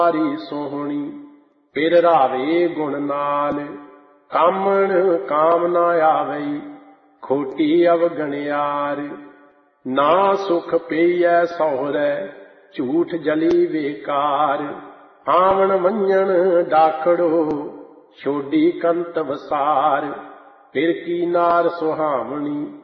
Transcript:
ਸਾਰੀ ਸੋਹਣੀ ਫਿਰ ਰਾਵੇ ਗੁਣ ਨਾਲ। ਕਾਮਣ ਕਾਮ ਨਾ ਆਵਈ ਖੋਟੀ ਅਵਗਣਿਆਰ। ਨਾ ਸੁਖ ਪਈਐ ਸਹੁਰੈ ਝੂਠ ਜਲੀ ਵੇਕਾਰ। ਆਵਣ ਵੰਜਣ ਡਾਕੜੋ ਛੋਡੀ ਕੰਤ ਵਸਾਰ। ਫਿਰ ਕੀ ਨਾਰ ਸੁਹਾਵਣੀ